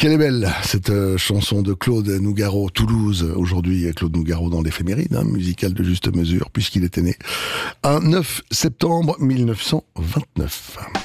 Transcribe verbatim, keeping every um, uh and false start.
Qu'elle est belle, cette euh, chanson de Claude Nougaro, Toulouse. Aujourd'hui, Claude Nougaro dans l'éphéméride, hein, musicale de juste mesure, puisqu'il était né un neuf septembre mille neuf cent vingt-neuf.